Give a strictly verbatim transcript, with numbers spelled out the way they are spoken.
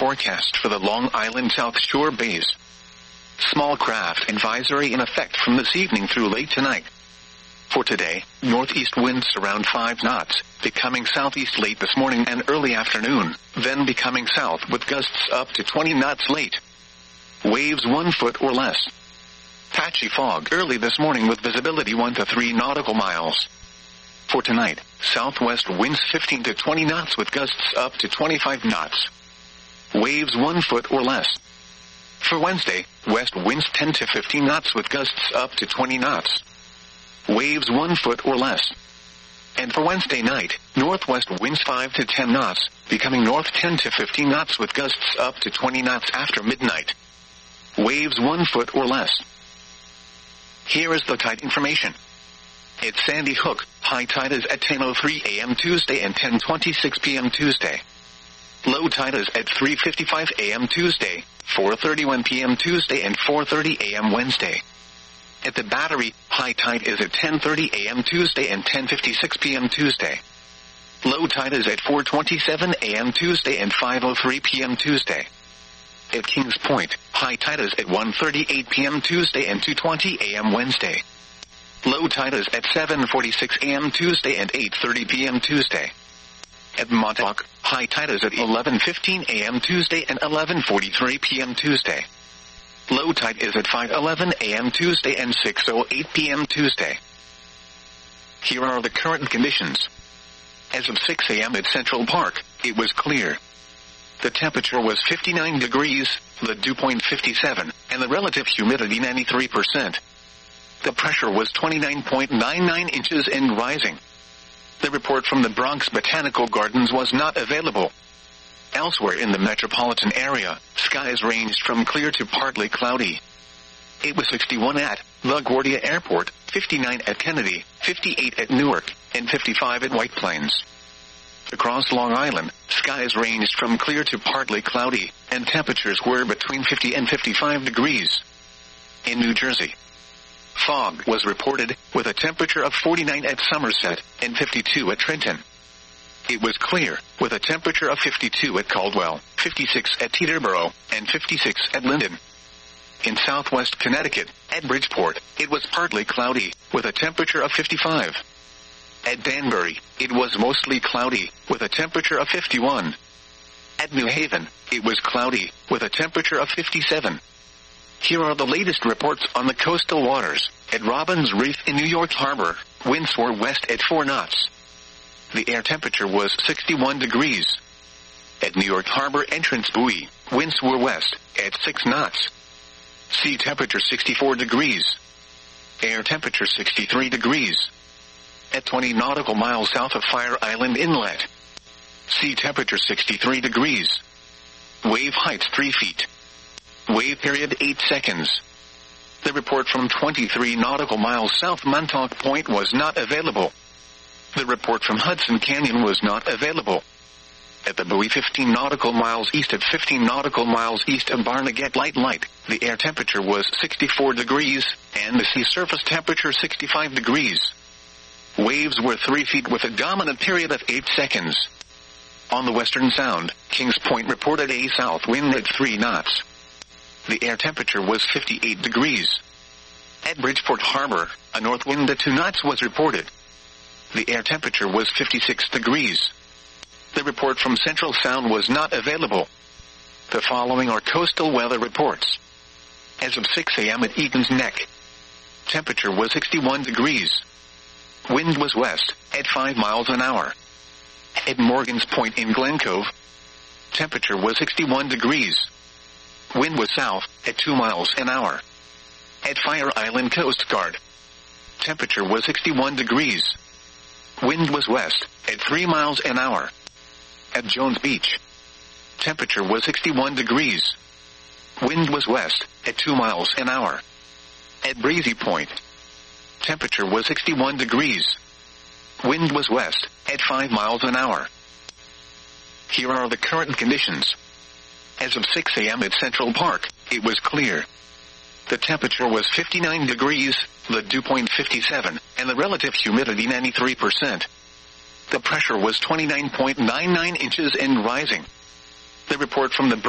forecast for the Long Island South Shore bays. Small craft advisory in effect from this evening through late tonight. For today, northeast winds around five knots, becoming southeast late this morning and early afternoon, then becoming south with gusts up to twenty knots late. Waves one foot or less. Patchy fog early this morning with visibility one to three nautical miles. For tonight, southwest winds fifteen to twenty knots with gusts up to twenty-five knots. Waves one foot or less. For Wednesday, west winds ten to fifteen knots with gusts up to twenty knots. Waves one foot or less. And for Wednesday night, northwest winds five to ten knots, becoming north ten to fifteen knots with gusts up to twenty knots after midnight. Waves one foot or less. Here is the tide information. At Sandy Hook, high tide is at ten oh three a.m. Tuesday and ten twenty-six p.m. Tuesday. Low tide is at three fifty-five a.m. Tuesday, four thirty-one p.m. Tuesday and four thirty a.m. Wednesday. At the Battery, high tide is at ten thirty a.m. Tuesday and ten fifty-six p.m. Tuesday. Low tide is at four twenty-seven a.m. Tuesday and five oh three p.m. Tuesday. At Kings Point, high tide is at one thirty-eight p.m. Tuesday and two twenty a.m. Wednesday. Low tide is at seven forty-six a.m. Tuesday and eight thirty p.m. Tuesday. At Montauk, high tide is at eleven fifteen a.m. Tuesday and eleven forty-three p.m. Tuesday. Low tide is at five eleven a.m. Tuesday and six oh eight p.m. Tuesday. Here are the current conditions. As of six a.m. at Central Park, it was clear. The temperature was fifty-nine degrees, the dew point fifty-seven, and the relative humidity ninety-three percent. The pressure was twenty-nine point nine nine inches and rising. The report from the Bronx Botanical Gardens was not available. Elsewhere in the metropolitan area, skies ranged from clear to partly cloudy. It was sixty-one at LaGuardia Airport, fifty-nine at Kennedy, fifty-eight at Newark, and fifty-five at White Plains. Across Long Island, skies ranged from clear to partly cloudy, and temperatures were between fifty and fifty-five degrees. In New Jersey, fog was reported, with a temperature of forty-nine at Somerset and fifty-two at Trenton. It was clear, with a temperature of fifty-two at Caldwell, fifty-six at Teterboro, and fifty-six at Linden. In southwest Connecticut, at Bridgeport, it was partly cloudy, with a temperature of fifty-five. At Danbury, it was mostly cloudy, with a temperature of fifty-one. At New Haven, it was cloudy, with a temperature of fifty-seven. Here are the latest reports on the coastal waters. At Robbins Reef in New York Harbor, winds were west at four knots. The air temperature was sixty-one degrees. At New York Harbor Entrance Buoy, winds were west at six knots. Sea temperature sixty-four degrees. Air temperature sixty-three degrees. At twenty nautical miles south of Fire Island Inlet, sea temperature sixty-three degrees. Wave height three feet. Wave period eight seconds. The report from twenty-three nautical miles south Montauk Point was not available. The report from Hudson Canyon was not available. At the buoy fifteen nautical miles east of fifteen nautical miles east of Barnegat Light Light, the air temperature was sixty-four degrees, and the sea surface temperature sixty-five degrees. Waves were three feet with a dominant period of eight seconds. On the Western Sound, Kings Point reported a south wind at three knots. The air temperature was fifty-eight degrees. At Bridgeport Harbor, a north wind at two knots was reported. The air temperature was fifty-six degrees. The report from Central Sound was not available. The following are coastal weather reports. As of six a.m. at Egan's Neck, temperature was sixty-one degrees. Wind was west at five miles an hour. At Morgan's Point in Glen Cove, temperature was sixty-one degrees. Wind was south at two miles an hour. At Fire Island Coast Guard, temperature was sixty-one degrees. Wind was west at three miles an hour. At Jones Beach, temperature was sixty-one degrees. Wind was west at two miles an hour. At Breezy Point, temperature was sixty-one degrees. Wind was west at five miles an hour. Here are the current conditions. As of six a.m. at Central Park, it was clear. The temperature was fifty-nine degrees, the dew point fifty-seven, and the relative humidity ninety-three percent. The pressure was twenty-nine point nine nine inches and rising. The report from the